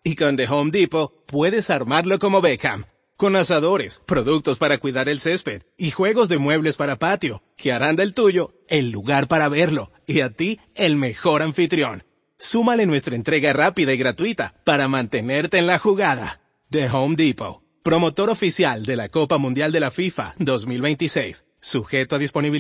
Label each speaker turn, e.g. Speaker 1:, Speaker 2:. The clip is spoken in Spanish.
Speaker 1: Y con The Home Depot puedes armarlo como Beckham. Con asadores, productos para cuidar el césped y juegos de muebles para patio, que harán del tuyo el lugar para verlo y a ti el mejor anfitrión. Súmale nuestra entrega rápida y gratuita para mantenerte en la jugada. The Home Depot, promotor oficial de la Copa Mundial de la FIFA 2026. Sujeto a disponibilidad.